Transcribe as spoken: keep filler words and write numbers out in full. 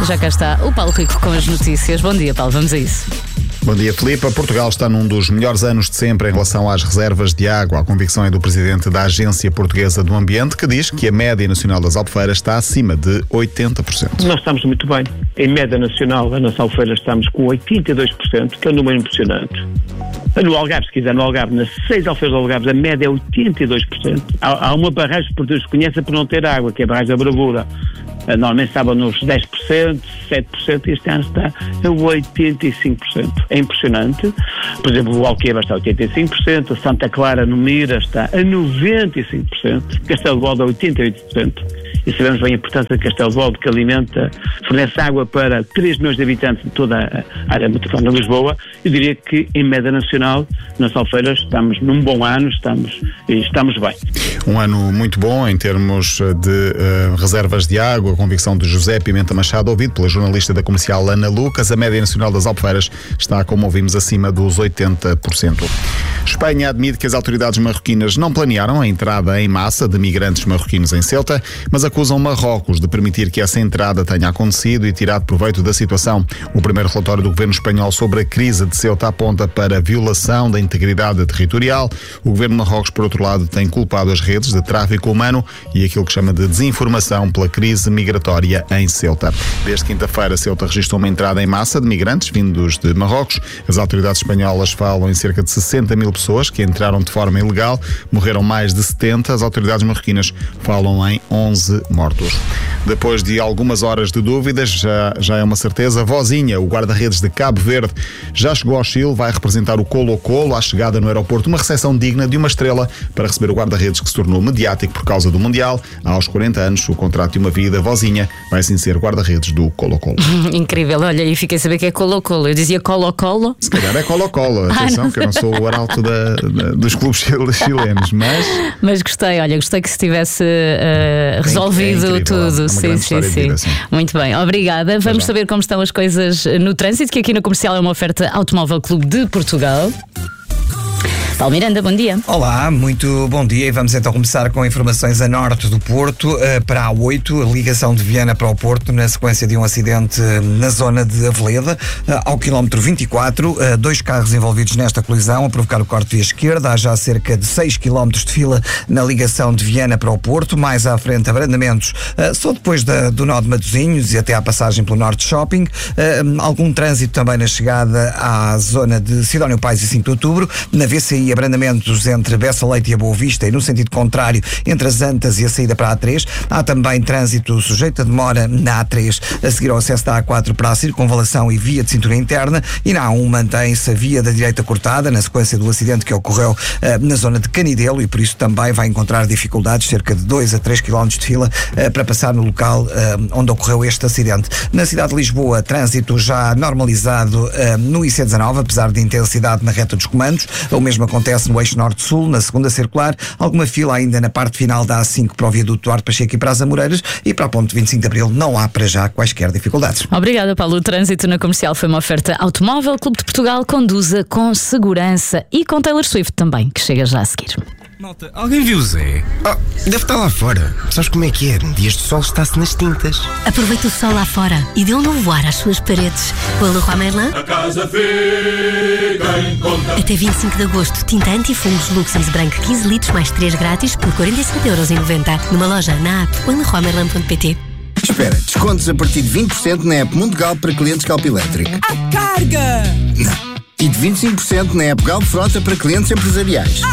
Já cá está o Paulo Rico com as notícias. Bom dia, Paulo, vamos a isso. Bom dia, Filipe. Portugal está num dos melhores anos de sempre em relação às reservas de água. A convicção é do presidente da Agência Portuguesa do Ambiente, que diz que a média nacional das albufeiras está acima de oitenta por cento. Nós estamos muito bem. Em média nacional, a nossa albufeira estamos com oitenta e dois por cento, que é um número impressionante. No Algarve, se quiser, no Algarve, nas seis albufeiras do Algarve, a média é oitenta e dois por cento. Há, há uma barragem que Portugal se conhece por não ter água, que é a barragem da Bravura. Normalmente estava nos dez por cento, sete por cento, e este ano está a oitenta e cinco por cento. É impressionante. Por exemplo, o Alqueva está a oitenta e cinco por cento, a Santa Clara, no Mira, está a noventa e cinco por cento, Castelo de Bode a oitenta e oito por cento. E sabemos bem a importância de Castelo de Bode, que alimenta, fornece água para três milhões de habitantes de toda a área metropolitana de Lisboa. Eu diria que, em média nacional, nas albufeiras, estamos num bom ano, estamos, estamos bem. Um ano muito bom em termos de uh, reservas de água. A convicção de José Pimenta Machado, ouvido pela jornalista da comercial Ana Lucas. A média nacional das albufeiras está, como ouvimos, acima dos oitenta por cento. Espanha admite que as autoridades marroquinas não planearam a entrada em massa de migrantes marroquinos em Ceuta, mas acusam Marrocos de permitir que essa entrada tenha acontecido e tirado proveito da situação. O primeiro relatório do governo espanhol sobre a crise de Ceuta aponta para a violação da integridade territorial. O governo de Marrocos, por outro lado, tem culpado as redes de tráfico humano e aquilo que chama de desinformação pela crise migratória em Ceuta. Desde quinta-feira, Ceuta registrou uma entrada em massa de migrantes vindos de Marrocos. As autoridades espanholas falam em cerca de sessenta mil pessoas que entraram de forma ilegal. Morreram mais de setenta. As autoridades marroquinas falam em onze mortos. Depois de algumas horas de dúvidas, já, já é uma certeza, Vozinha, o guarda-redes de Cabo Verde, já chegou ao Chile, vai representar o Colo-Colo à chegada no aeroporto, uma recepção digna de uma estrela para receber o guarda-redes que se tornou mediático por causa do Mundial. Aos quarenta anos, o contrato de uma vida, Vozinha vai sim ser guarda-redes do Colo-Colo. Incrível, olha, e fiquei a saber que é Colo-Colo. Eu dizia Colo-Colo. Se calhar é Colo-Colo, atenção, ah, que eu não sou o arauto da, da, dos clubes chilenos, mas... Mas gostei, olha, gostei que se tivesse uh, resolvido é tudo. É sim, sim, sim. Vida, sim. Muito bem, obrigada. Vamos já saber como estão as coisas no trânsito, que aqui na Comercial é uma oferta Automóvel Clube de Portugal. Paulo Miranda, bom dia. Olá, muito bom dia, e vamos então começar com informações a norte do Porto, para a A oito, a ligação de Viana para o Porto, na sequência de um acidente na zona de Aveleda, ao quilómetro vinte e quatro, dois carros envolvidos nesta colisão, a provocar o corte via esquerda. Há já cerca de seis quilómetros de fila na ligação de Viana para o Porto, mais à frente abrandamentos só depois da, do nó de Matosinhos e até à passagem pelo Norte Shopping, algum trânsito também na chegada à zona de Sidónio Pais e cinco de outubro, na V C I abrandamentos entre Bessa Leite e a Boa Vista, e no sentido contrário entre as Antas e a saída para a A três. Há também trânsito sujeito a demora na A três a seguir ao acesso da A quatro para a circunvalação e via de cintura interna, e na A um mantém-se a via da direita cortada na sequência do acidente que ocorreu uh, na zona de Canidelo, e por isso também vai encontrar dificuldades, cerca de dois a três quilómetros de fila uh, para passar no local uh, onde ocorreu este acidente. Na cidade de Lisboa, trânsito já normalizado uh, no I C dezanove, apesar de intensidade na reta dos comandos. O mesmo acontece no eixo norte-sul, na segunda circular, alguma fila ainda na parte final da A cinco para o viaduto Duarte Pacheco e para as Amoreiras, e para a ponte vinte e cinco de Abril não há para já quaisquer dificuldades. Obrigada, Paulo. O trânsito na Comercial foi uma oferta Automóvel Clube de Portugal. Conduza com segurança, e com Taylor Swift também, que chega já a seguir. Malta, alguém viu o Zé? Oh, deve estar lá fora. Sabes como é que é? Dias de sol está-se nas tintas. Aproveita o sol lá fora e dê um novo ar às suas paredes. Com a Leroy Merlin. A casa fica em conta. Até vinte e cinco de agosto, tinta anti-fungos Luxis branco quinze litros mais três grátis por quarenta e sete euros e noventa. Numa loja, na app ou em leroy merlin ponto pt. Espera, descontos a partir de vinte por cento na app Mundo Galp para clientes Galp Elétrico. A carga! Não. E de vinte e cinco por cento na app Galp Frota para clientes empresariais.